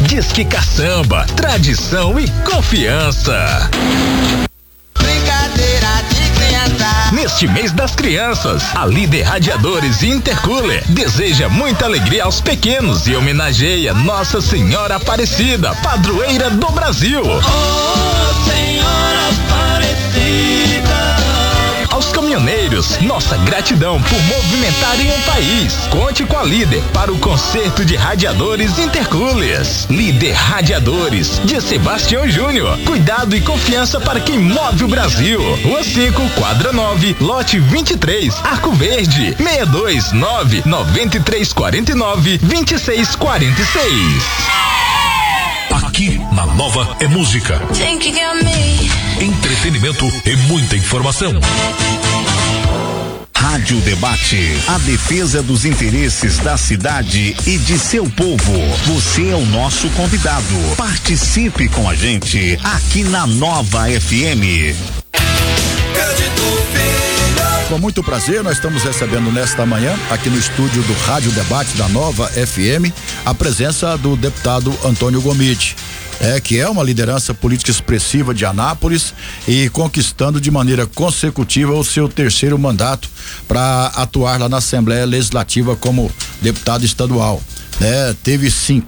Disque Caçamba, tradição e confiança. Brincadeira de criança. Neste mês das crianças, a Líder Radiadores Intercooler deseja muita alegria aos pequenos e homenageia Nossa Senhora Aparecida, padroeira do Brasil. Oh, Senhora Aparecida. Aos caminhoneiros, nossa gratidão por movimentarem o país. Conte com a Líder para o conserto de radiadores Intercoolers. Líder Radiadores, de Sebastião Júnior. Cuidado e confiança para quem move o Brasil. Rua 5, quadra 9, lote 23, Arco Verde, 629-9349-2646. Aqui na Nova é música, entretenimento e muita informação. Rádio Debate, a defesa dos interesses da cidade e de seu povo. Você é o nosso convidado. Participe com a gente aqui na Nova FM. Com muito prazer, nós estamos recebendo nesta manhã, aqui no estúdio do Rádio Debate da Nova FM, a presença do deputado Antônio Gomide, que é uma liderança política expressiva de Anápolis e conquistando de maneira consecutiva o seu terceiro mandato para atuar lá na Assembleia Legislativa como deputado estadual. Teve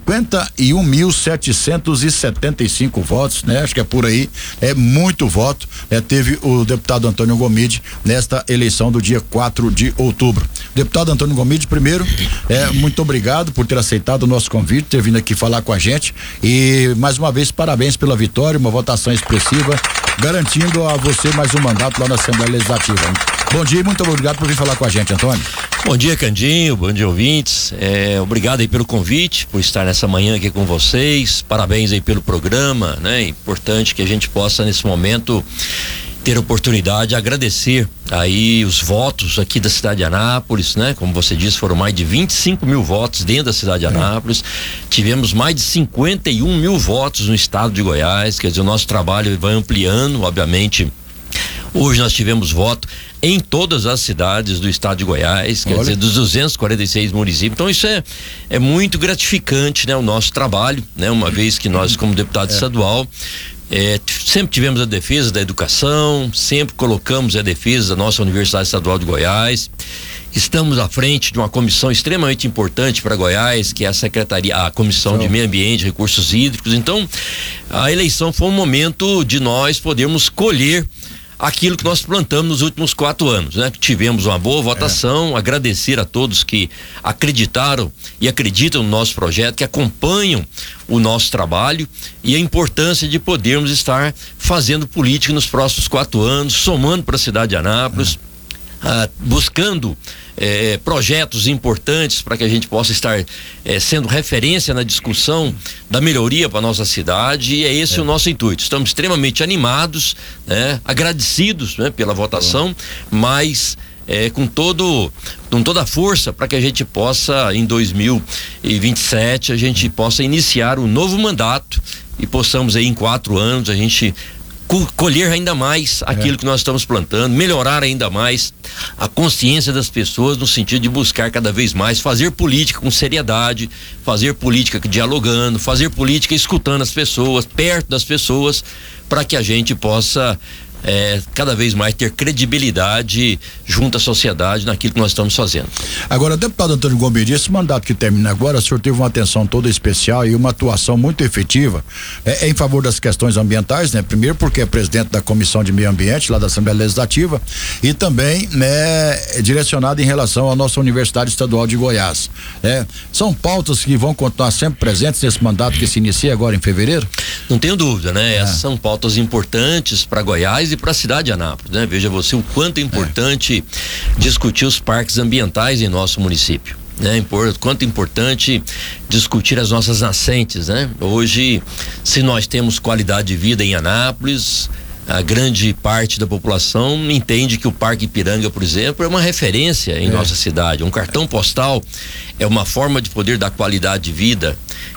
51.775 votos, acho que é por aí, é muito voto, teve o deputado Antônio Gomide nesta eleição do dia 4 de outubro. Deputado Antônio Gomide, primeiro, muito obrigado por ter aceitado o nosso convite, ter vindo aqui falar com a gente e mais uma vez parabéns pela vitória, uma votação expressiva, garantindo a você mais um mandato lá na Assembleia Legislativa. Bom dia e muito obrigado por vir falar com a gente, Antônio. Bom dia, Candinho, bom dia, ouvintes. Obrigado aí pelo convite, por estar nessa manhã aqui com vocês. Parabéns aí pelo programa, né? Importante que a gente possa nesse momento ter a oportunidade de agradecer aí os votos aqui da cidade de Anápolis, né? Como você disse, foram mais de 25 mil votos dentro da cidade de Anápolis. Tivemos mais de 51 mil votos no estado de Goiás, quer dizer, o nosso trabalho vai ampliando, obviamente. Hoje nós tivemos voto em todas as cidades do estado de Goiás, quer dizer, dos 246 municípios. Então isso é muito gratificante, né? O nosso trabalho, né? Uma vez que nós, como deputado estadual, sempre tivemos a defesa da educação, sempre colocamos a defesa da nossa Universidade Estadual de Goiás. Estamos à frente de uma comissão extremamente importante para Goiás, que é a Comissão de Meio Ambiente e Recursos Hídricos. Então, a eleição foi um momento de nós podermos colher aquilo que nós plantamos nos últimos 4 anos, né? Tivemos uma boa votação, agradecer a todos que acreditaram e acreditam no nosso projeto, que acompanham o nosso trabalho e a importância de podermos estar fazendo política nos próximos 4 anos, somando para a cidade de Anápolis, buscando projetos importantes para que a gente possa estar sendo referência na discussão da melhoria para nossa cidade, e é esse o nosso intuito. Estamos extremamente animados, né? Agradecidos, né? Pela votação, mas com toda a força para que a gente possa, em 2027, a gente possa iniciar um novo mandato e possamos aí em 4 anos a gente colher ainda mais aquilo que nós estamos plantando, melhorar ainda mais a consciência das pessoas no sentido de buscar cada vez mais fazer política com seriedade, fazer política dialogando, fazer política escutando as pessoas, perto das pessoas, para que a gente possa cada vez mais ter credibilidade junto à sociedade naquilo que nós estamos fazendo. Agora, deputado Antônio Gomide, esse mandato que termina agora, o senhor teve uma atenção toda especial e uma atuação muito efetiva em favor das questões ambientais, né? Primeiro porque é presidente da Comissão de Meio Ambiente lá da Assembleia Legislativa e também, né, direcionado em relação à nossa Universidade Estadual de Goiás. São pautas que vão continuar sempre presentes nesse mandato que se inicia agora em fevereiro? Não tenho dúvida, né? Essas são pautas importantes para Goiás e para a cidade de Anápolis, né? Veja você o quanto é importante discutir os parques ambientais em nosso município, né? Quanto é importante discutir as nossas nascentes, né? Hoje, se nós temos qualidade de vida em Anápolis, a grande parte da população entende que o Parque Ipiranga, por exemplo, é uma referência em nossa cidade. Um cartão postal é uma forma de poder dar qualidade de vida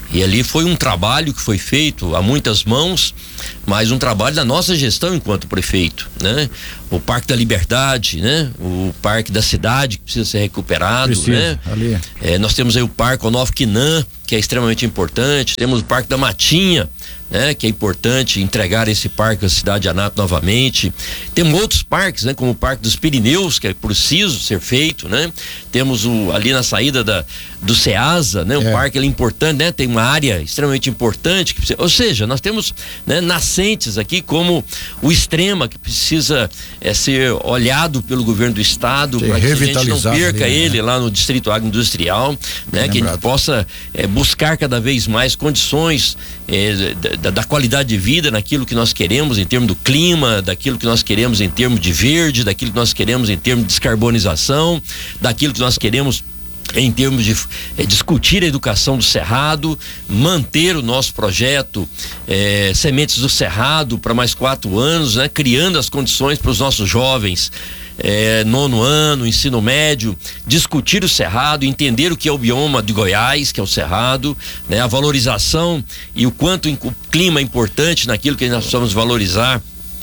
E ali foi um trabalho que foi feito a muitas mãos, mas um trabalho da nossa gestão enquanto prefeito, né? O Parque da Liberdade, né? O Parque da Cidade que precisa ser recuperado, né? Ali. Nós temos aí o Parque Onofre Quinan, que é extremamente importante. Temos o Parque da Matinha, né? Que é importante entregar esse parque à cidade de Anápolis novamente. Temos outros parques, né? Como o Parque dos Pirineus, que é preciso ser feito, né? Temos ali na saída do Ceasa, né? Um parque ali importante, né? Tem uma área extremamente importante, ou seja, nós temos, né, nascentes aqui como o Extrema, que precisa ser olhado pelo governo do estado, para que a gente não perca ali, ele, né? Lá no Distrito Agroindustrial, né? Que a gente possa buscar cada vez mais condições da qualidade de vida naquilo que nós queremos em termos do clima, daquilo que nós queremos em termos de verde, daquilo que nós queremos em termos de descarbonização, daquilo que nós queremos em termos de discutir a educação do Cerrado, manter o nosso projeto Sementes do Cerrado para mais 4 anos, né? Criando as condições para os nossos jovens 9º ano, ensino médio, discutir o Cerrado, entender o que é o bioma de Goiás, que é o Cerrado, né? A valorização e o quanto o clima é importante naquilo que nós precisamos valorizar,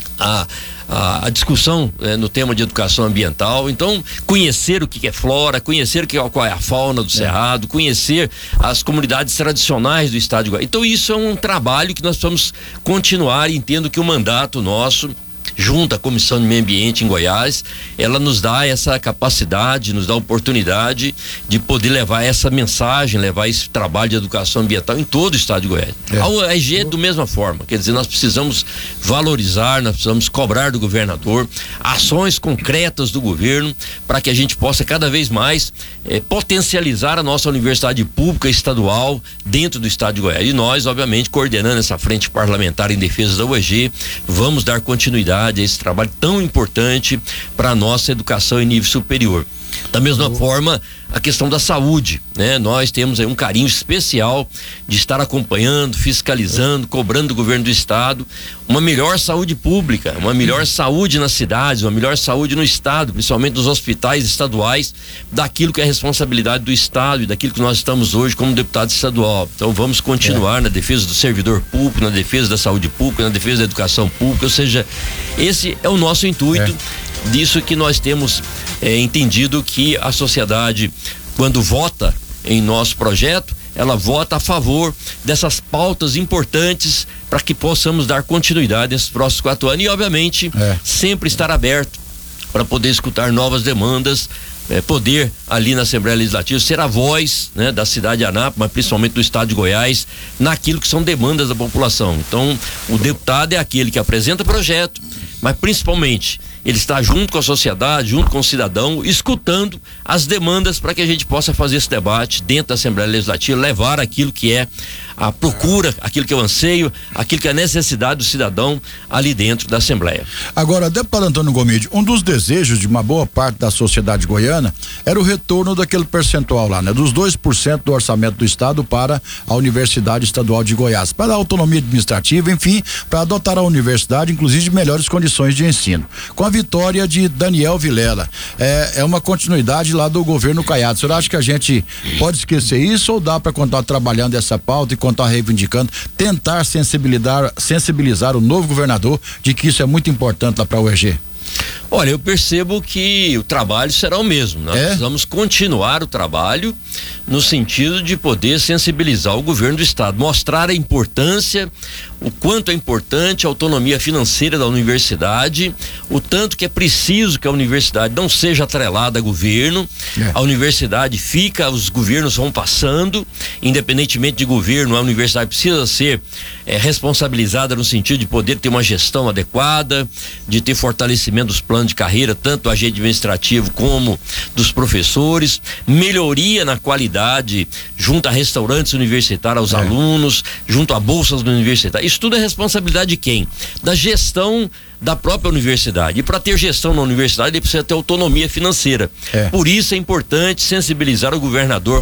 a discussão no tema de educação ambiental. Então, conhecer o que é flora, conhecer qual é a fauna do Cerrado, conhecer as comunidades tradicionais do estado de Goiás. Então, isso é um trabalho que nós precisamos continuar, e entendo que o mandato nosso, junto à Comissão de Meio Ambiente em Goiás, ela nos dá essa capacidade, nos dá a oportunidade de poder levar essa mensagem, levar esse trabalho de educação ambiental em todo o estado de Goiás. A UEG da mesma forma, quer dizer, nós precisamos valorizar, nós precisamos cobrar do governador ações concretas do governo para que a gente possa cada vez mais potencializar a nossa universidade pública estadual dentro do estado de Goiás. E nós, obviamente, coordenando essa frente parlamentar em defesa da UEG, vamos dar continuidade a esse trabalho tão importante para a nossa educação em nível superior. Da mesma forma, a questão da saúde, né? Nós temos aí um carinho especial de estar acompanhando, fiscalizando, cobrando do governo do estado uma melhor saúde pública, uma melhor saúde nas cidades, uma melhor saúde no estado, principalmente nos hospitais estaduais, daquilo que é a responsabilidade do estado e daquilo que nós estamos hoje como deputado estadual. Então vamos continuar na defesa do servidor público, na defesa da saúde pública, na defesa da educação pública, ou seja, esse é o nosso intuito. Disso que nós temos entendido que a sociedade, quando vota em nosso projeto, ela vota a favor dessas pautas importantes para que possamos dar continuidade nesses próximos 4 anos e, obviamente, sempre estar aberto para poder escutar novas demandas, poder ali na Assembleia Legislativa ser a voz, né, da cidade de Anápolis, mas principalmente do estado de Goiás, naquilo que são demandas da população. Então, o deputado é aquele que apresenta projeto, mas principalmente ele está junto com a sociedade, junto com o cidadão, escutando as demandas para que a gente possa fazer esse debate dentro da Assembleia Legislativa, levar aquilo que é a procura, aquilo que é o anseio, aquilo que é a necessidade do cidadão ali dentro da Assembleia. Agora, deputado Antônio Gomide, um dos desejos de uma boa parte da sociedade goiana era o retorno daquele percentual lá, né? Dos 2% do orçamento do estado para a Universidade Estadual de Goiás, para a autonomia administrativa, enfim, para adotar a universidade, inclusive de melhores condições de ensino. Com a vitória de Daniel Vilela, é uma continuidade lá do governo Caiado. O senhor acha que a gente pode esquecer isso ou dá para continuar trabalhando essa pauta e continuar reivindicando, tentar sensibilizar o novo governador de que isso é muito importante lá para a UEG? Olha, eu percebo que o trabalho será o mesmo. Nós precisamos continuar o trabalho no sentido de poder sensibilizar o governo do estado, mostrar a importância, o quanto é importante a autonomia financeira da universidade, o tanto que é preciso que a universidade não seja atrelada a governo. A universidade os governos vão passando, independentemente de governo, a universidade precisa ser responsabilizada no sentido de poder ter uma gestão adequada, de ter fortalecimento dos planos de carreira, tanto do agente administrativo como dos professores, melhoria na qualidade junto a restaurantes universitários aos alunos, junto a bolsas universitárias. Isso tudo é responsabilidade de quem? Da gestão da própria universidade. E para ter gestão na universidade, ele precisa ter autonomia financeira. Por isso é importante sensibilizar o governador,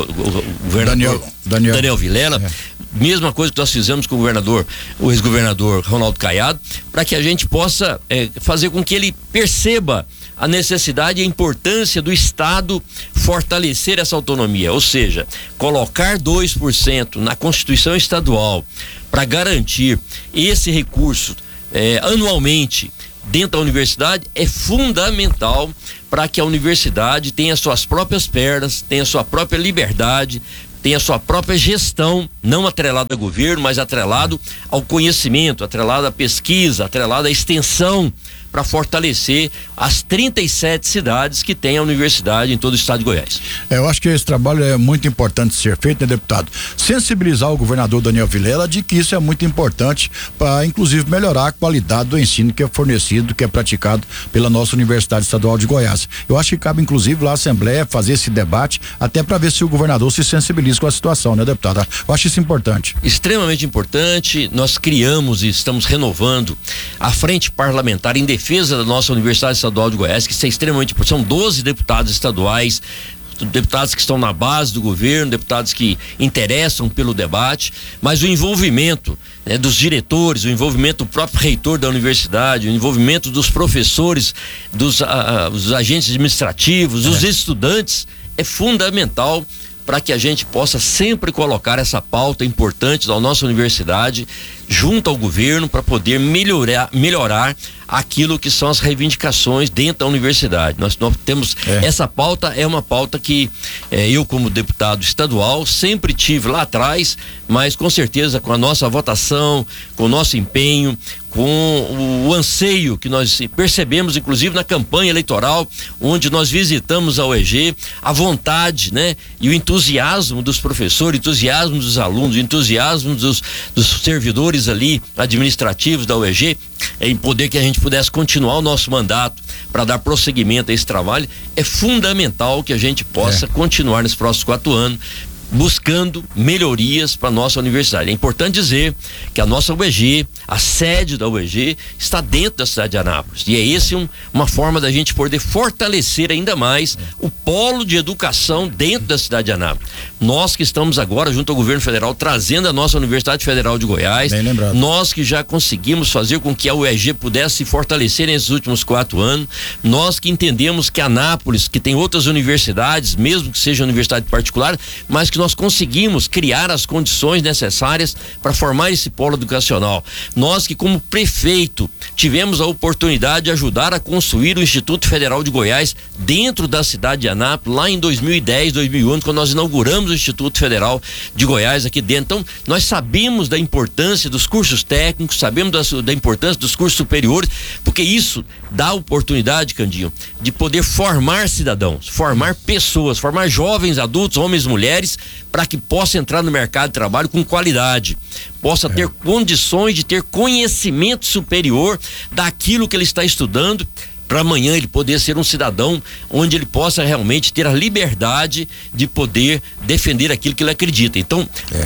Daniel Vilela. Mesma coisa que nós fizemos com o ex-governador Ronaldo Caiado, para que a gente possa fazer com que ele perceba a necessidade e a importância do Estado fortalecer essa autonomia, ou seja, colocar 2% na Constituição Estadual para garantir esse recurso anualmente dentro da universidade é fundamental para que a universidade tenha suas próprias pernas, tenha sua própria liberdade, tenha sua própria gestão, não atrelada ao governo, mas atrelado ao conhecimento, atrelado à pesquisa, atrelado à extensão, para fortalecer as 37 cidades que tem a universidade em todo o estado de Goiás. Eu acho que esse trabalho é muito importante ser feito, né, deputado? Sensibilizar o governador Daniel Vilela de que isso é muito importante para, inclusive, melhorar a qualidade do ensino que é fornecido, que é praticado pela nossa Universidade Estadual de Goiás. Eu acho que cabe, inclusive, lá a Assembleia fazer esse debate, até para ver se o governador se sensibiliza com a situação, né, deputado? Eu acho isso importante. Extremamente importante. Nós criamos e estamos renovando a Frente Parlamentar em defesa da nossa Universidade Estadual de Goiás, que isso é extremamente importante. São 12 deputados estaduais, deputados que estão na base do governo, deputados que interessam pelo debate, mas o envolvimento, né, dos diretores, o envolvimento do próprio reitor da universidade, o envolvimento dos professores, dos agentes administrativos, dos estudantes, é fundamental para que a gente possa sempre colocar essa pauta importante da nossa universidade junto ao governo para poder melhorar aquilo que são as reivindicações dentro da universidade. Nós temos essa pauta, é uma pauta que eu, como deputado estadual, sempre tive lá atrás, mas com certeza com a nossa votação, com o nosso empenho, com o anseio que nós percebemos, inclusive na campanha eleitoral, onde nós visitamos a UEG, a vontade, né, e o entusiasmo dos professores, o entusiasmo dos alunos, o entusiasmo dos servidores ali administrativos da UEG, em poder que a gente pudesse continuar o nosso mandato para dar prosseguimento a esse trabalho. É fundamental que a gente possa continuar nos próximos 4 anos buscando melhorias para nossa universidade. É importante dizer que a nossa UEG, a sede da UEG, está dentro da cidade de Anápolis, e é esse uma forma da gente poder fortalecer ainda mais o polo de educação dentro da cidade de Anápolis. Nós que estamos agora junto ao governo federal trazendo a nossa Universidade Federal de Goiás, nós que já conseguimos fazer com que a UEG pudesse se fortalecer nesses últimos 4 anos, nós que entendemos que Anápolis, que tem outras universidades, mesmo que seja universidade particular, mas que nós conseguimos criar as condições necessárias para formar esse polo educacional. Nós que, como prefeito, tivemos a oportunidade de ajudar a construir o Instituto Federal de Goiás dentro da cidade de Anápolis, lá em 2010, 2011, quando nós inauguramos o Instituto Federal de Goiás aqui dentro. Então, nós sabemos da importância dos cursos técnicos, sabemos da importância dos cursos superiores, porque isso dá oportunidade, Candinho, de poder formar cidadãos, formar pessoas, formar jovens, adultos, homens, mulheres, para que possa entrar no mercado de trabalho com qualidade, possa ter condições de ter conhecimento superior daquilo que ele está estudando, para amanhã ele poder ser um cidadão onde ele possa realmente ter a liberdade de poder defender aquilo que ele acredita. Então,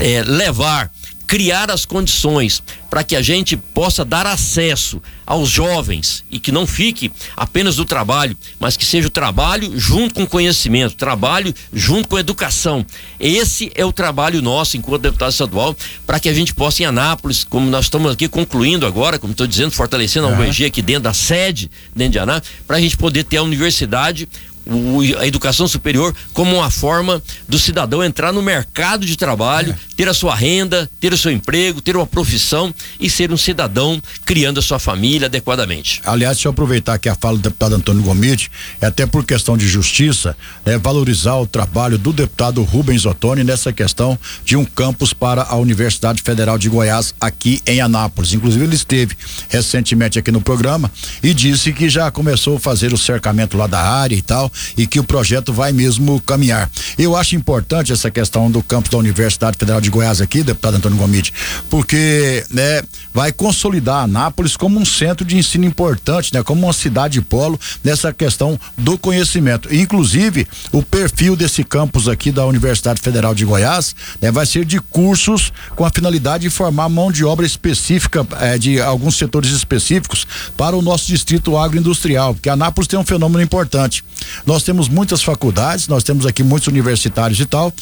criar as condições para que a gente possa dar acesso aos jovens e que não fique apenas do trabalho, mas que seja o trabalho junto com conhecimento, trabalho junto com educação. Esse é o trabalho nosso enquanto deputado estadual, para que a gente possa, em Anápolis, como nós estamos aqui concluindo agora, como estou dizendo, fortalecendo a UEG aqui dentro da sede, dentro de Anápolis, para a gente poder ter a universidade, a educação superior, como uma forma do cidadão entrar no mercado de trabalho, ter a sua renda, ter o seu emprego, ter uma profissão e ser um cidadão criando a sua família adequadamente. Aliás, deixa eu aproveitar aqui a fala do deputado Antônio Gomide, até por questão de justiça, valorizar o trabalho do deputado Rubens Ottoni nessa questão de um campus para a Universidade Federal de Goiás aqui em Anápolis. Inclusive, ele esteve recentemente aqui no programa e disse que já começou a fazer o cercamento lá da área e tal, e que o projeto vai mesmo caminhar. Eu acho importante essa questão do campus da Universidade Federal de Goiás aqui, deputado Antônio Gomide, porque, vai consolidar Anápolis como um centro de ensino importante, como uma cidade polo nessa questão do conhecimento. Inclusive, o perfil desse campus aqui da Universidade Federal de Goiás, vai ser de cursos com a finalidade de formar mão de obra específica de alguns setores específicos para o nosso distrito agroindustrial, porque Anápolis tem um fenômeno importante. Nós temos muitas faculdades, nós temos aqui muitos universitários e tal,